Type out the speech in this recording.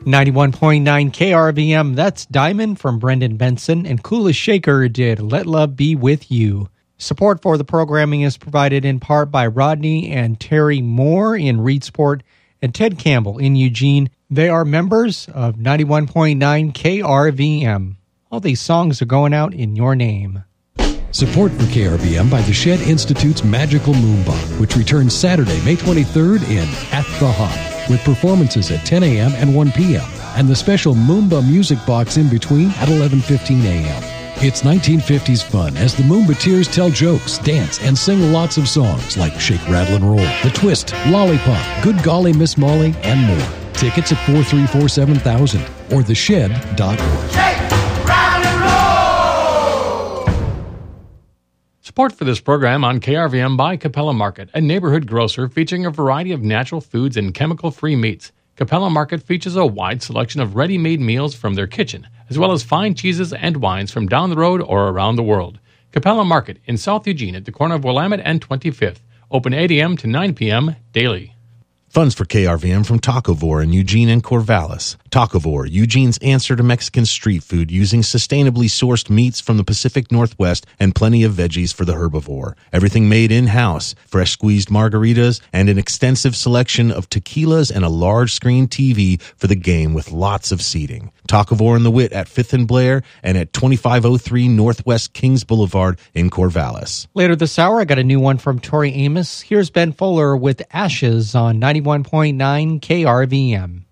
91.9 KRVM, that's Diamond from Brendan Benson, and Coolest Shaker did Let Love Be With You. Support for the programming is provided in part by Rodney and Terry Moore in Reedsport and Ted Campbell in Eugene. They are members of 91.9 KRVM. All these songs are going out in your name. Support for KRVM by the Shed Institute's Magical Moonbach, which returns Saturday, May 23rd in At the Hop, with performances at 10 a.m. and 1 p.m., and the special Moomba Music Box in between at 11:15 a.m. It's 1950s fun as the Moombateers tell jokes, dance, and sing lots of songs like Shake, Rattle, and Roll, The Twist, Lollipop, Good Golly Miss Molly, and more. Tickets at 434-7000 or theshed.org. Shake, rattle, and roll! Support for this program on KRVM by Capella Market, a neighborhood grocer featuring a variety of natural foods and chemical-free meats. Capella Market features a wide selection of ready-made meals from their kitchen, as well as fine cheeses and wines from down the road or around the world. Capella Market in South Eugene at the corner of Willamette and 25th. Open 8 a.m. to 9 p.m. daily. Funds for KRVM from Tacovore in Eugene and Corvallis. Tacovore, Eugene's answer to Mexican street food using sustainably sourced meats from the Pacific Northwest and plenty of veggies for the herbivore. Everything made in-house, fresh squeezed margaritas, and an extensive selection of tequilas and a large screen TV for the game with lots of seating. Tacovore and the Wit at 5th and Blair and at 2503 Northwest Kings Boulevard in Corvallis. Later this hour, I got a new one from Tori Amos. Here's Ben Fuller with Ashes on 91.9 KRVM.